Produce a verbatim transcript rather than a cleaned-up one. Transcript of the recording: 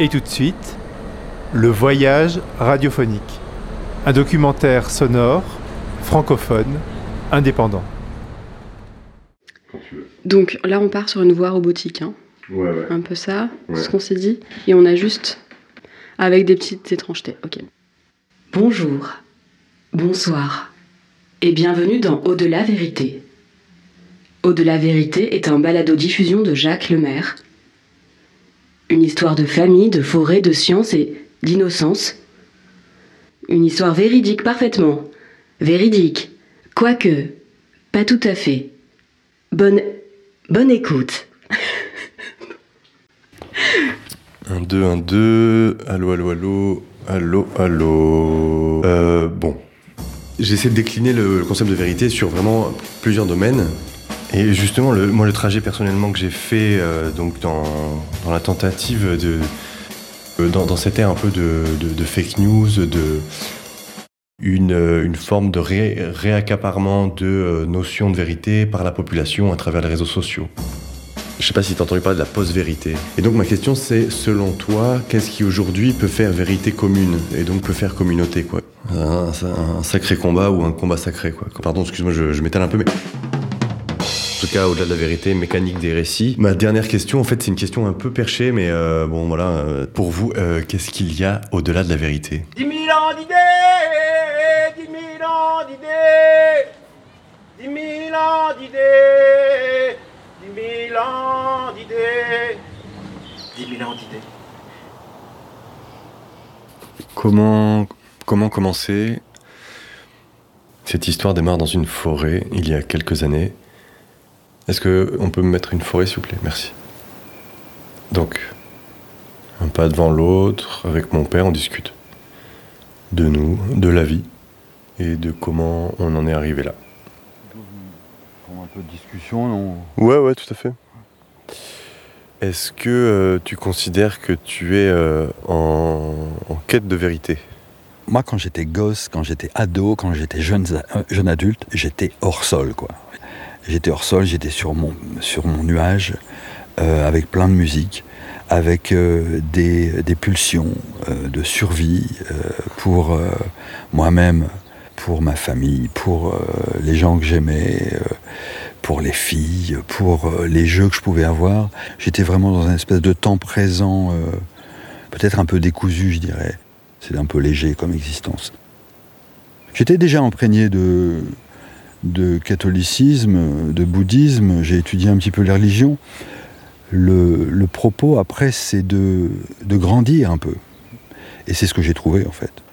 Et tout de suite, Le Voyage radiophonique. Un documentaire sonore, francophone, indépendant. Donc là, on part sur une voie robotique. Hein. Ouais, ouais. Un peu ça, Ouais. ce qu'on s'est dit. Et on a juste, avec des petites étrangetés. Ok. Bonjour, bonsoir, et bienvenue dans Au-delà Vérité. Au-delà Vérité est un balado-diffusion de Jacques Lemaire. Une histoire de famille, de forêt, de science et d'innocence. Une histoire véridique parfaitement. Véridique. Quoique, pas tout à fait. Bonne, bonne écoute. Un, deux, un, deux. Allô, allô, allô. Allô, allô. Euh, bon. J'essaie de décliner le, le concept de vérité sur vraiment plusieurs domaines. Et justement, le, moi, le trajet personnellement que j'ai fait euh, donc dans, dans la tentative de... Euh, dans, dans cette ère un peu de, de, de fake news, de... Une, une forme de ré, réaccaparement de euh, notions de vérité par la population à travers les réseaux sociaux. Je sais pas si tu as entendu parler de la post-vérité. Et donc ma question c'est, selon toi, qu'est-ce qui aujourd'hui peut faire vérité commune et donc peut faire communauté, quoi. Un, un sacré combat ou un combat sacré, quoi. Pardon, excuse-moi, je, je m'étale un peu, mais... En tout cas, au-delà de la vérité, mécanique des récits. Ma dernière question, en fait, c'est une question un peu perchée, mais euh, bon, voilà. Euh, pour vous, euh, qu'est-ce qu'il y a au-delà de la vérité ? Dix mille ans d'idées, dix mille ans d'idées, dix mille ans d'idées, dix mille ans d'idées, dix mille ans d'idées. Comment, comment commencer ? Cette histoire démarre dans une forêt, il y a quelques années. Est-ce qu'on peut me mettre une forêt, s'il vous plaît ? Merci. Donc, un pas devant l'autre, avec mon père, on discute de nous, de la vie, et de comment on en est arrivé là. Pour un peu de discussion, non ? Ouais, ouais, tout à fait. Est-ce que euh, tu considères que tu es euh, en, en quête de vérité ? Moi, quand j'étais gosse, quand j'étais ado, quand j'étais jeune, euh, jeune adulte, j'étais hors sol, quoi. J'étais hors sol, j'étais sur mon, sur mon nuage, euh, avec plein de musique, avec euh, des, des pulsions euh, de survie euh, pour euh, moi-même, pour ma famille, pour euh, les gens que j'aimais, euh, pour les filles, pour euh, les jeux que je pouvais avoir. J'étais vraiment dans une espèce de temps présent, euh, peut-être un peu décousu, je dirais. C'est un peu léger comme existence. J'étais déjà imprégné de... de catholicisme, de bouddhisme, j'ai étudié un petit peu les religions. Le, le propos, après, c'est de, de grandir un peu. Et c'est ce que j'ai trouvé, en fait.